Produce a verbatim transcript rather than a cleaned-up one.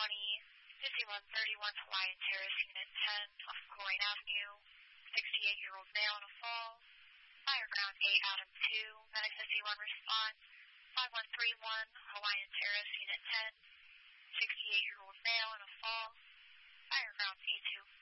twenty, fifty-one thirty-one Hawaiian Terrace, Unit ten, off Coleraine Avenue, sixty-eight-year-old male in a fall. Fire ground eight, Adam two, Medic fifty-one response, five one three one Hawaiian Terrace, Unit ten, sixty-eight-year-old male in a fall. Fire ground A two.